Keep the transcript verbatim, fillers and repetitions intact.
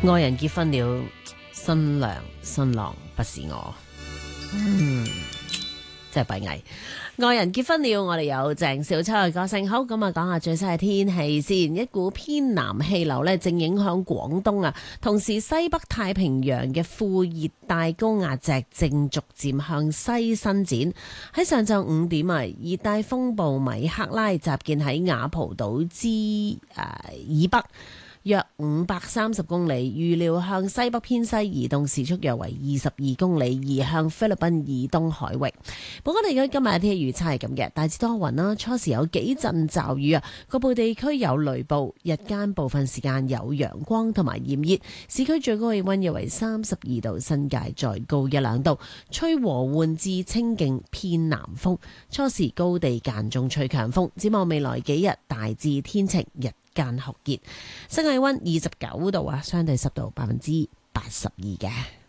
愛人結婚了，新娘新郎不是我。嗯，真係閉翳。愛人結婚了，我哋有鄭少秋嘅歌聲。好，咁啊，講下最新嘅天氣先。一股偏南氣流呢，正影響廣東啊，同時西北太平洋嘅副熱帶高壓脊正逐漸向西伸展。喺上晝五點啊，熱帶風暴米克拉集結喺雅蒲島之誒、呃、以北約五百三十公里，預料向西北偏西移動，時速約為二十二公里，移向菲律賓以東海域。本港地區今日嘅天氣預測係咁嘅，大致多雲啦，初時有幾陣驟雨啊，局部地區有雷暴，日間部分時間有陽光同埋炎熱，市區最高氣溫約為三十二度，新界再高一兩度，吹和緩至清勁偏南風，初時高地間中吹強風。展望未來幾日大致天晴，日間酷熱，室氣溫二十九度啊，相對濕度百分之八十二嘅。